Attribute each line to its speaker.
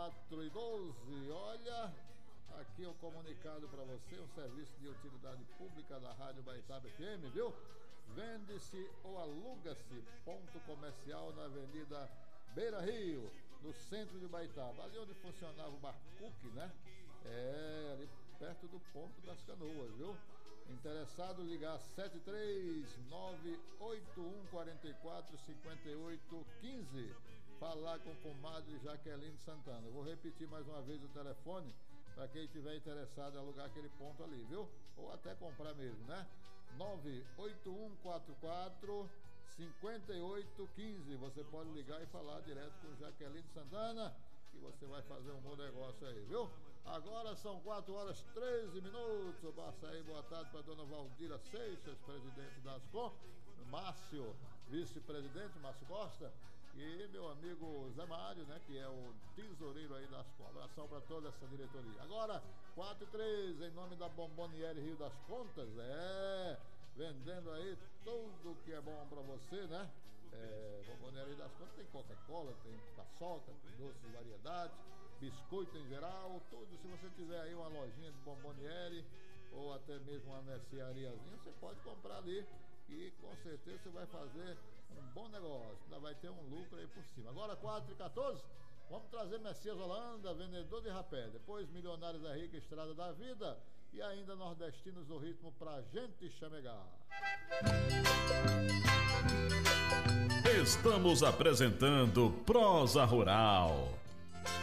Speaker 1: 4:12. Olha, aqui o comunicado para você, um serviço de utilidade pública da Rádio Baitaba FM, viu? Vende-se ou aluga-se ponto comercial na Avenida Beira Rio, no centro de Baitaba, ali onde funcionava o Bar Cook, né? Ali perto do Ponto das Canoas, viu? Interessado, ligar 73981445815. Falar com o comadre Jaqueline Santana. Eu vou repetir mais uma vez o telefone para quem estiver interessado em alugar aquele ponto ali, viu? Ou até comprar mesmo, né? 981445815. Você pode ligar e falar direto com Jaqueline Santana, que você vai fazer um bom negócio aí, viu? Agora são 4:13. Passa aí, boa tarde para dona Valdira Seixas, presidente da Ascom, Márcio, vice-presidente, Márcio Costa, e meu amigo Zé Mário, né, que é o tesoureiro aí da Ascom. Abração para toda essa diretoria. Agora, 4:13, em nome da Bomboniere Rio das Contas, vendendo aí tudo que é bom para você, né? Bomboniere Rio das Contas tem Coca-Cola, tem paçoca, tem doces de variedade, biscoito em geral, tudo. Se você tiver aí uma lojinha de Bomboniere ou até mesmo uma merceariazinha, você pode comprar ali e com certeza você vai fazer um bom negócio, ainda vai ter um lucro aí por cima. Agora 4:14, vamos trazer Messias Holanda, vendedor de rapé, depois Milionários da Rica, Estrada da Vida e ainda Nordestinos do Ritmo pra gente chamegar.
Speaker 2: Estamos apresentando Prosa Rural.